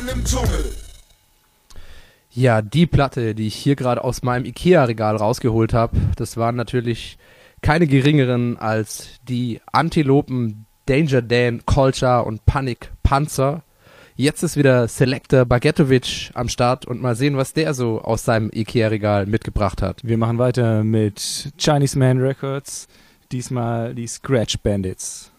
Im Dschungel. Ja, die Platte, die ich hier gerade aus meinem Ikea-Regal rausgeholt habe, das waren natürlich keine geringeren als die Antilopen Danger Dan, Culture und Panic Panzer. Jetzt ist wieder Selector Bagetovic am Start und mal sehen, was der so aus seinem Ikea-Regal mitgebracht hat. Wir machen weiter mit Chinese Man Records, diesmal die Scratch Bandits.